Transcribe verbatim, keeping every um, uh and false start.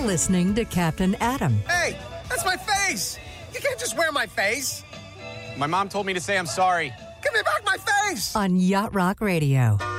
listening to Captain Adam Hey, that's my face! You can't just wear my face! My mom told me to say I'm sorry. Give me back my face! on Yacht Rock Radio.